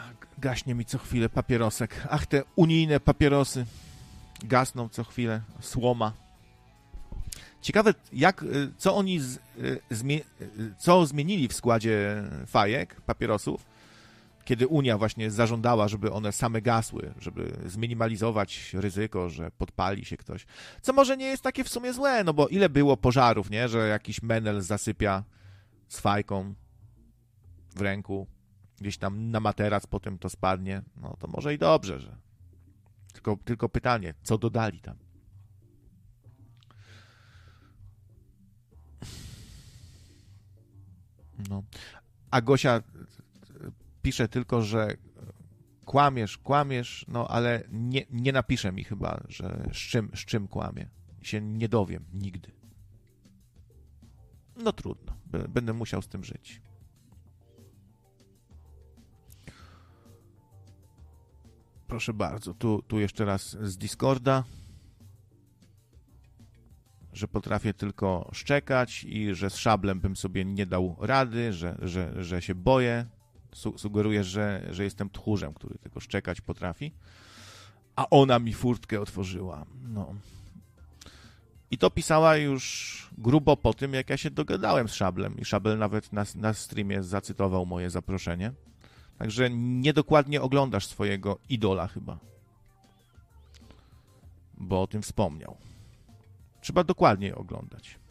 Gaśnie mi co chwilę papierosek. Ach, te unijne papierosy gasną co chwilę. Słoma. Ciekawe, co oni co zmienili w składzie fajek, papierosów, kiedy Unia właśnie zażądała, żeby one same gasły, żeby zminimalizować ryzyko, że podpali się ktoś. Co może nie jest takie w sumie złe, no bo ile było pożarów, nie? Że jakiś menel zasypia z fajką w ręku, gdzieś tam na materac potem to spadnie. No to może i dobrze, że... Tylko pytanie, co dodali tam? No. A Gosia pisze tylko, że kłamiesz, no ale nie napisze mi chyba, że z czym kłamie. Się nie dowiem nigdy. No trudno, będę musiał z tym żyć. Proszę bardzo, tu jeszcze raz z Discorda, że potrafię tylko szczekać i że z szablem bym sobie nie dał rady, że się boję. Sugerujesz, że jestem tchórzem, który tylko szczekać potrafi. A ona mi furtkę otworzyła. No. I to pisała już grubo po tym, jak ja się dogadałem z Szablem. I Szabel nawet na streamie zacytował moje zaproszenie. Także niedokładnie oglądasz swojego idola chyba. Bo o tym wspomniał. Trzeba dokładnie oglądać.